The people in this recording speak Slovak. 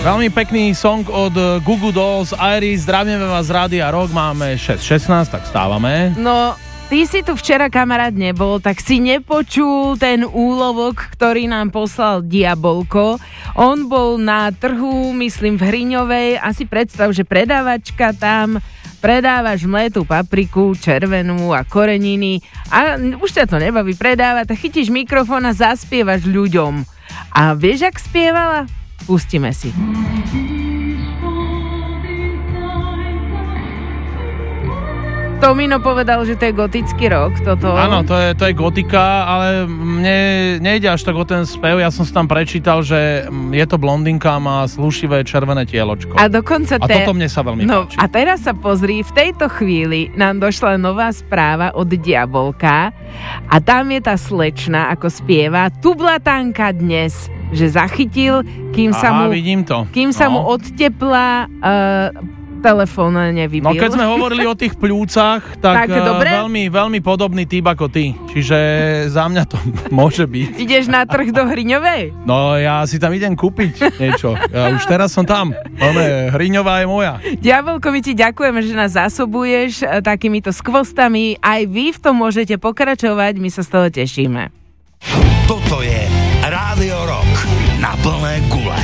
Veľmi pekný song od Goo Goo Dolls, Iris, zdravíme vás z Rádia Rock, máme 6:16, tak stávame. No, ty si tu včera, kamarát, nebol, tak si nepočul ten úlovok, ktorý nám poslal Diabolko. On bol na trhu, myslím v Hriňovej, asi predstav, že predávačka tam, predávaš mletú papriku, červenú a koreniny a už ťa to nebaví predávať, tak chytíš mikrofón a zaspievaš ľuďom. A vieš, ak spievala? Pustíme si. Tomino povedal, že to je gotický rock, toto. Áno, to je gotika, ale mne nejde až tak o ten spev. Ja som si tam prečítal, že je to blondinka, má slušivé červené tieločko. A dokonca toto mne sa veľmi páči. A teraz sa pozri, v tejto chvíli nám došla nová správa od Diabolka a tam je tá slečna, ako spieva Tublatánka dnes, že zachytil, kým sa mu odtepla telefón nevybil. No keď sme hovorili o tých pľúcach, tak veľmi, veľmi podobný typ ako ty. Čiže za mňa to môže byť. Ideš na trh do Hriňovej? No ja si tam idem kúpiť niečo. Ja už teraz som tam. Hriňová je moja. Diabolko, my ti ďakujeme, že nás zásobuješ takýmito skvostami. Aj vy v tom môžete pokračovať, my sa z toho tešíme. Toto je Rádio Rock na plné gule.